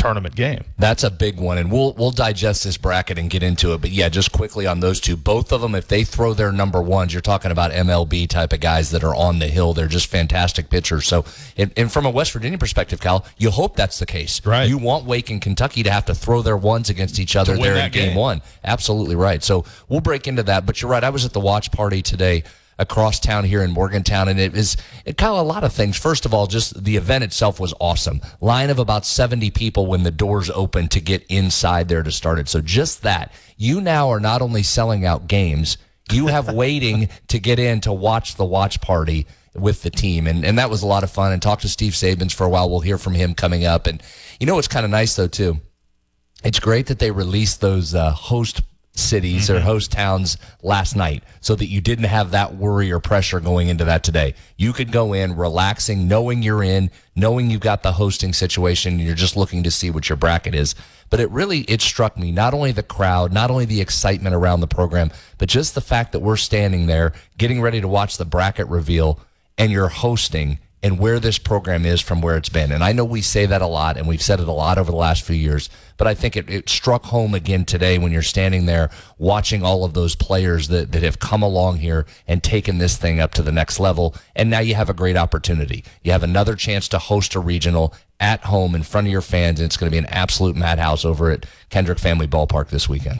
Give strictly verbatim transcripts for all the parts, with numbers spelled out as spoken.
tournament game. That's a big one, and we'll we'll digest this bracket and get into it. But yeah, just quickly on those two, both of them, if they throw their number ones, you're talking about M L B type of guys that are on the hill. They're just fantastic pitchers. So, and, and from a West Virginia perspective, Cal, you hope that's the case. Right. You want Wake and Kentucky to have to throw their ones against each other there in game, game one. Absolutely right. So we'll break into that. But you're right. I was at the watch party today across town here in Morgantown, and it was it kind of a lot of things. First of all, just the event itself was awesome. Line of about seventy people when the doors opened to get inside there to start it. So just that, you now are not only selling out games, you have waiting to get in to watch the watch party with the team, and and that was a lot of fun. And talk to Steve Sabins for a while. We'll hear from him coming up. And you know what's kind of nice though too? It's great that they released those uh, host cities or host towns last night so that you didn't have that worry or pressure going into that today. You could go in relaxing, knowing you're in, knowing you've got the hosting situation, and you're just looking to see what your bracket is. But it really, it struck me, not only the crowd, not only the excitement around the program, but just the fact that we're standing there getting ready to watch the bracket reveal and you're hosting and where this program is from where it's been. And I know we say that a lot, and we've said it a lot over the last few years, but I think it, it struck home again today when you're standing there watching all of those players that, that have come along here and taken this thing up to the next level. And now you have a great opportunity. You have another chance to host a regional at home in front of your fans, and it's going to be an absolute madhouse over at Kendrick Family Ballpark this weekend.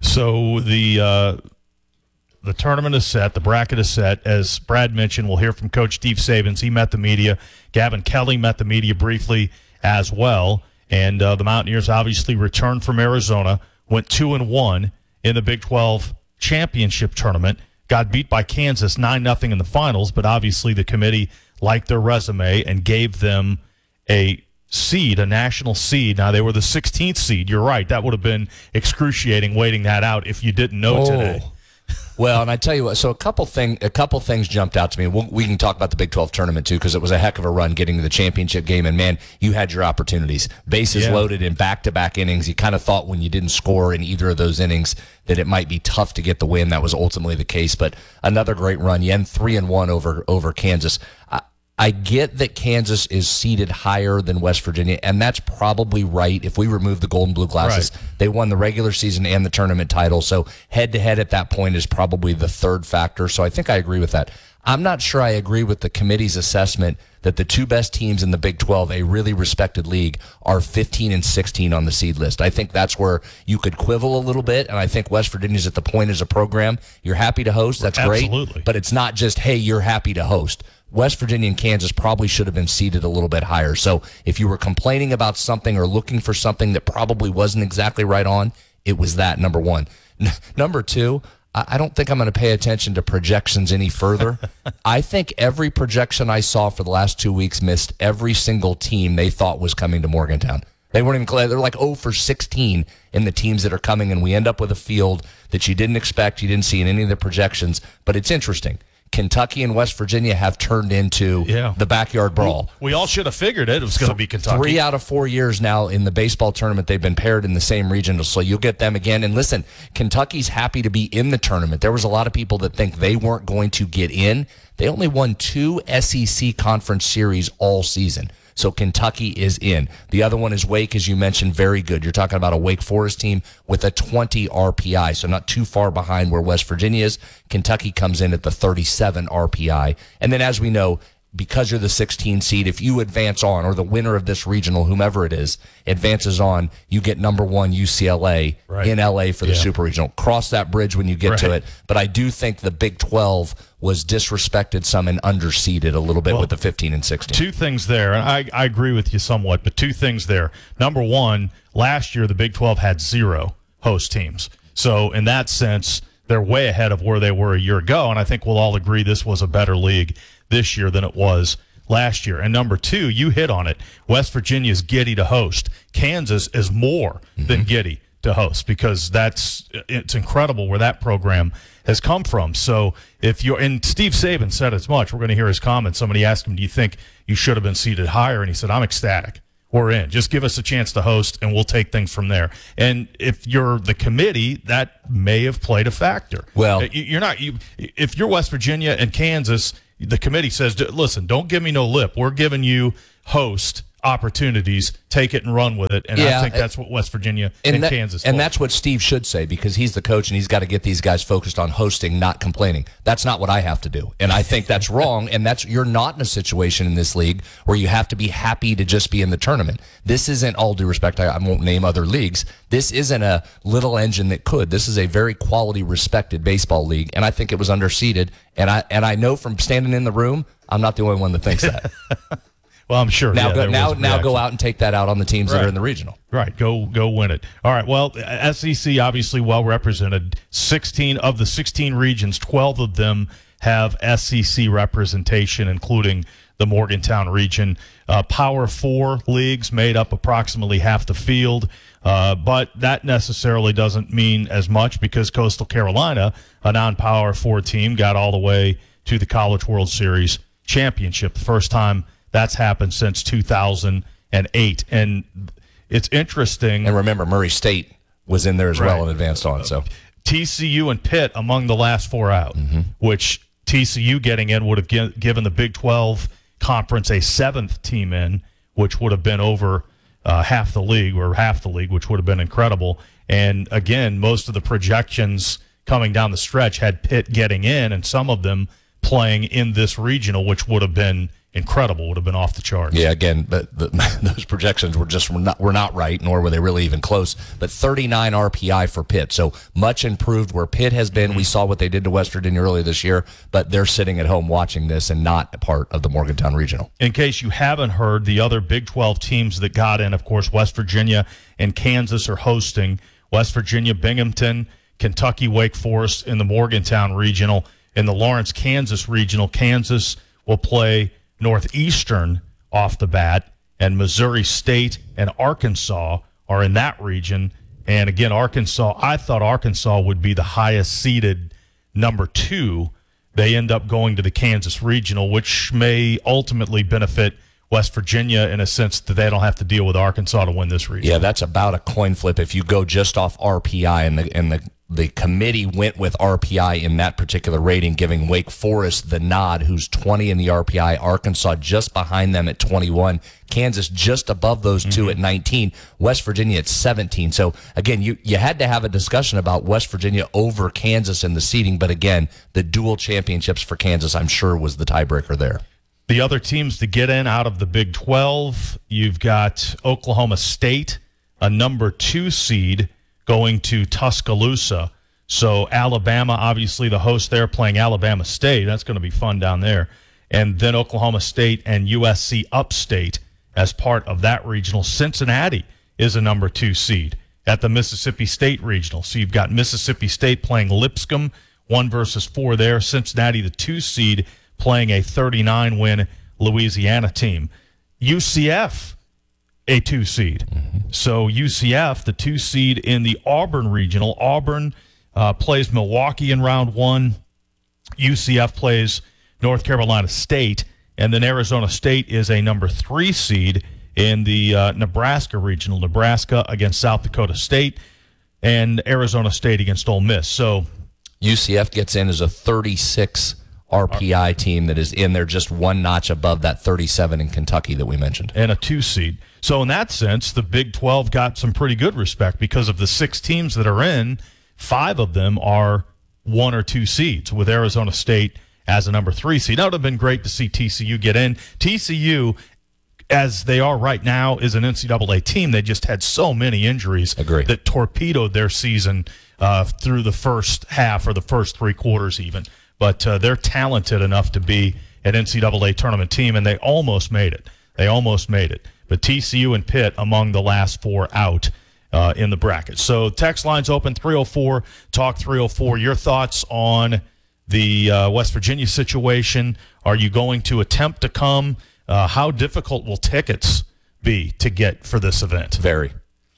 So the uh, the tournament is set. The bracket is set. As Brad mentioned, we'll hear from Coach Steve Sabins. He met the media. Gavin Kelly met the media briefly as well. And uh, the Mountaineers obviously returned from Arizona, went two and one in the Big twelve championship tournament, got beat by Kansas nine nothing in the finals, but obviously the committee liked their resume and gave them a seed, a national seed. Now, they were the sixteenth seed. You're right. That would have been excruciating waiting that out if you didn't know oh. today. Well, and I tell you what, so a couple thing, a couple things jumped out to me. We'll, we can talk about the Big twelve tournament, too, because it was a heck of a run getting to the championship game. And, man, you had your opportunities. Bases yeah. loaded in back-to-back innings. You kind of thought when you didn't score in either of those innings that it might be tough to get the win. That was ultimately the case. But another great run. You end three and one over, over Kansas. I, I get that Kansas is seeded higher than West Virginia, and that's probably right if we remove the gold and blue glasses. Right. They won the regular season and the tournament title, so head-to-head at that point is probably the third factor, so I think I agree with that. I'm not sure I agree with the committee's assessment that the two best teams in the Big twelve, a really respected league, are fifteen and sixteen on the seed list. I think that's where you could quibble a little bit, and I think West Virginia's at the point as a program. You're happy to host, that's Absolutely. great, but it's not just, hey, you're happy to host. West Virginia and Kansas probably should have been seeded a little bit higher. So if you were complaining about something or looking for something that probably wasn't exactly right on, it was that, number one. N- number two, I-, I don't think I'm going to pay attention to projections any further. I think every projection I saw for the last two weeks missed every single team they thought was coming to Morgantown. They weren't even clear. They're like oh for sixteen in the teams that are coming, and we end up with a field that you didn't expect, you didn't see in any of the projections. But it's interesting. Kentucky and West Virginia have turned into yeah. the backyard brawl. We, we all should have figured it. It was going to be Kentucky. Three out of four years now in the baseball tournament, they've been paired in the same region, so you'll get them again. And listen, Kentucky's happy to be in the tournament. There was a lot of people that think they weren't going to get in. They only won two S E C conference series all season. So Kentucky is in. The other one is Wake, as you mentioned, very good. You're talking about a Wake Forest team with a twenty R P I, so not too far behind where West Virginia is. Kentucky comes in at the thirty-seven R P I. And then as we know, because you're the sixteen seed, if you advance on, or the winner of this regional, whomever it is, advances on, you get number one U C L A right. in L A for the yeah. Super Regional. Cross that bridge when you get right. to it. But I do think the Big twelve was disrespected some and underseeded a little bit well, with the fifteen and sixteen. Two things there, and I, I agree with you somewhat, but two things there. Number one, last year the Big twelve had zero host teams. So in that sense, they're way ahead of where they were a year ago, and I think we'll all agree this was a better league this year than it was last year. And number two, you hit on it. West Virginia is giddy to host. Kansas is more mm-hmm. than giddy to host, because that's it's incredible where that program has come from. So if you're, and Steve Sabins said as much, we're going to hear his comments. Somebody asked him, do you think you should have been seated higher? And he said, I'm ecstatic. We're in. Just give us a chance to host, and we'll take things from there. And if you're the committee, that may have played a factor. Well, you're not, you, if you're West Virginia and Kansas, the committee says, listen, don't give me no lip. We're giving you host opportunities, take it and run with it. And yeah, I think that's what West Virginia and, and that, Kansas And will. that's what Steve should say, because he's the coach and he's got to get these guys focused on hosting, not complaining. That's not what I have to do. And I think that's wrong. And that's you're not in a situation in this league where you have to be happy to just be in the tournament. This isn't, all due respect, I, I won't name other leagues. This isn't a little engine that could. This is a very quality, respected baseball league. And I think it was underseeded. And I, and I know from standing in the room, I'm not the only one that thinks that. Well, I'm sure. Now, yeah, go, now, now reaction. go out and take that out on the teams right. that are in the regional. Right, go go win it. All right. Well, S E C obviously well represented. Sixteen of the sixteen regions, twelve of them have S E C representation, including the Morgantown region. Uh, Power Four leagues made up approximately half the field, uh, but that necessarily doesn't mean as much because Coastal Carolina, a non-Power Four team, got all the way to the College World Series championship, the first time that's happened since two thousand eight. And it's interesting. And remember, Murray State was in there as right. well and advanced on. So T C U and Pitt among the last four out, mm-hmm. which T C U getting in would have gi- given the Big twelve conference a seventh team in, which would have been over uh, half the league or half the league, which would have been incredible. And again, most of the projections coming down the stretch had Pitt getting in, and some of them playing in this regional, which would have been incredible, would have been off the charts. Yeah, again, but the, those projections were just were not, were not right, nor were they really even close. But thirty-nine R P I for Pitt, so much improved where Pitt has been. We saw what they did to West Virginia earlier this year, but they're sitting at home watching this and not a part of the Morgantown Regional. In case you haven't heard, the other Big twelve teams that got in, of course, West Virginia and Kansas are hosting. West Virginia, Binghamton, Kentucky, Wake Forest in the Morgantown Regional. In the Lawrence, Kansas Regional, Kansas will play Northeastern off the bat, and Missouri State and Arkansas are in that region. And again, Arkansas, I thought Arkansas would be the highest seeded number two. They end up going to the Kansas Regional, which may ultimately benefit West Virginia in a sense that they don't have to deal with Arkansas to win this region. Yeah, that's about a coin flip if you go just off R P I, and the and the the committee went with R P I in that particular rating, giving Wake Forest the nod, who's twenty in the R P I, Arkansas just behind them at twenty-one, Kansas just above those two mm-hmm. at nineteen, West Virginia at seventeen. So, again, you, you had to have a discussion about West Virginia over Kansas in the seeding, but again, the dual championships for Kansas, I'm sure, was the tiebreaker there. The other teams to get in out of the Big twelve, you've got Oklahoma State, a number two seed, going to Tuscaloosa. So Alabama, obviously the host there, playing Alabama State. That's going to be fun down there. And then Oklahoma State and U S C Upstate as part of that regional. Cincinnati is a number two seed at the Mississippi State Regional. So you've got Mississippi State playing Lipscomb, one versus four there. Cincinnati, the two seed, playing a thirty-nine win Louisiana team. U C F, a two seed. Mm-hmm. So U C F, the two seed in the Auburn Regional. Auburn uh, plays Milwaukee in round one. U C F plays North Carolina State. And then Arizona State is a number three seed in the uh, Nebraska Regional. Nebraska against South Dakota State, and Arizona State against Ole Miss. So U C F gets in as a thirty-six R P I team that is in there just one notch above that thirty-seven in Kentucky that we mentioned. And a two seed. So in that sense, the Big twelve got some pretty good respect because of the six teams that are in, five of them are one or two seeds, with Arizona State as a number three seed. That would have been great to see T C U get in. T C U, as they are right now, is an N C double A team. They just had so many injuries Agree. that torpedoed their season uh, through the first half or the first three quarters even. But uh, they're talented enough to be an N C double A tournament team, and they almost made it. They almost made it. But T C U and Pitt among the last four out uh, in the bracket. So text line's open, three oh four, talk three oh four. Your thoughts on the uh, West Virginia situation. Are you going to attempt to come? Uh, how difficult will tickets be to get for this event? Very.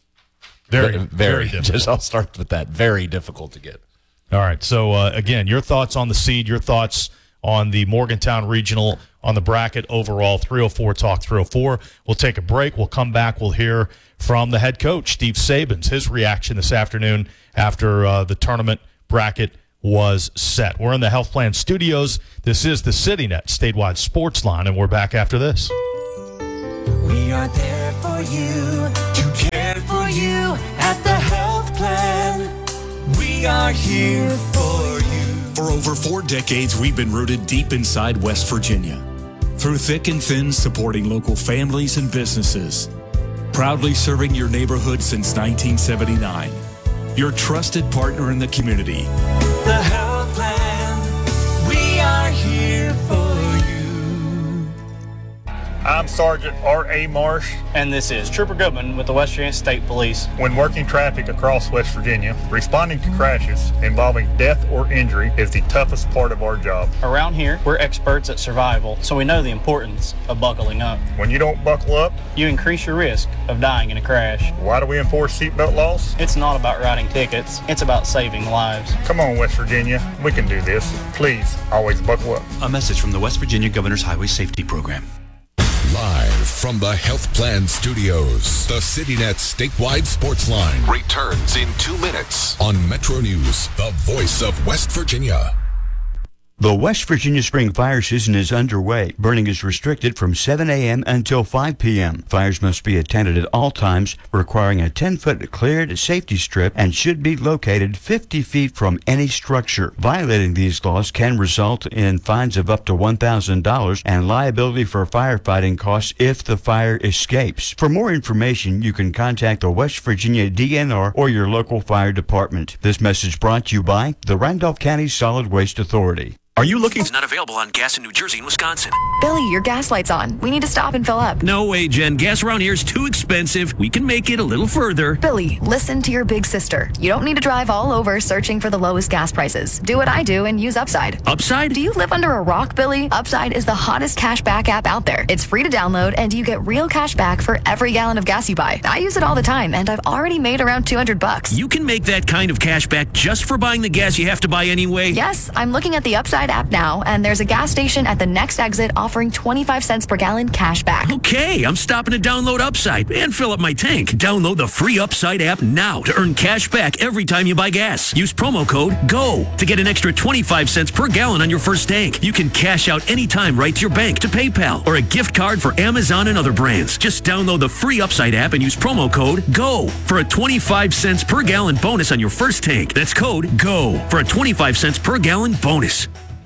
Very, very, very difficult. Just, I'll start with that. Very difficult to get. All right. So, uh, again, your thoughts on the seed, your thoughts on the Morgantown Regional, on the bracket overall, three oh four, talk three oh four. We'll take a break. We'll come back. We'll hear from the head coach, Steve Sabins, his reaction this afternoon after uh, the tournament bracket was set. We're in the Health Plan Studios. This is the CityNet Statewide Sports Line, and we're back after this. We are there for you, to care for you at the health plan. We are here for you. For over four decades, we've been rooted deep inside West Virginia. Through thick and thin, supporting local families and businesses. Proudly serving your neighborhood since nineteen seventy-nine. Your trusted partner in the community. The health plan. We are here for you. I'm Sergeant R A Marsh. And this is Trooper Goodman with the West Virginia State Police. When working traffic across West Virginia, responding to crashes involving death or injury is the toughest part of our job. Around here, we're experts at survival, so we know the importance of buckling up. When you don't buckle up, you increase your risk of dying in a crash. Why do we enforce seatbelt laws? It's not about writing tickets, it's about saving lives. Come on, West Virginia, we can do this. Please, always buckle up. A message from the West Virginia Governor's Highway Safety Program. Live from the Health Plan Studios, the CityNet statewide sports line returns in two minutes on Metro News, the voice of West Virginia. The West Virginia spring fire season is underway. Burning is restricted from seven a.m. until five p.m. Fires must be attended at all times, requiring a ten-foot cleared safety strip and should be located fifty feet from any structure. Violating these laws can result in fines of up to one thousand dollars and liability for firefighting costs if the fire escapes. For more information, you can contact the West Virginia D N R or your local fire department. This message brought to you by the Randolph County Solid Waste Authority. Are you looking? It's not available on gas in New Jersey and Wisconsin. Billy, your gas light's on. We need to stop and fill up. No way, Jen. Gas around here is too expensive. We can make it a little further. Billy, listen to your big sister. You don't need to drive all over searching for the lowest gas prices. Do what I do and use Upside. Upside? Do you live under a rock, Billy? Upside is the hottest cash back app out there. It's free to download and you get real cash back for every gallon of gas you buy. I use it all the time and I've already made around two hundred bucks. You can make that kind of cash back just for buying the gas you have to buy anyway? Yes, I'm looking at the Upside app now and there's a gas station at the next exit offering twenty-five cents per gallon cash back. Okay, I'm stopping to download Upside and fill up my tank. Download the free Upside app now to earn cash back every time you buy gas. Use promo code GO to get an extra twenty-five cents per gallon on your first tank. You can cash out anytime right to your bank, to PayPal, or a gift card for Amazon and other brands. Just download the free Upside app and use promo code GO for a twenty-five cents per gallon bonus on your first tank. That's code GO for a twenty-five cents per gallon bonus.